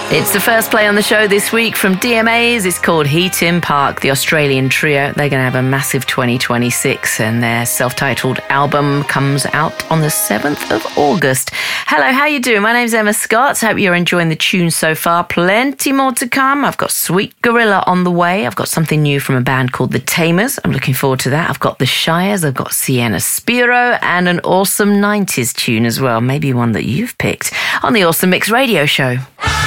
It's the first play on the show this week from DMAs. It's called Heaton Park, the Australian trio. They're going to have a massive 2026 and their self-titled album comes out on the 7th of August. Hello, how you doing? My name's Emma Scott. Hope you're enjoying the tunes so far. Plenty more to come. I've got Sweet Gorilla on the way. I've got something new from a band called The Tamers. I'm looking forward to that. I've got The Shires. I've got Sienna Spiro and an awesome 90s tune as well. Maybe one that you've picked on the Awesome Mix radio show.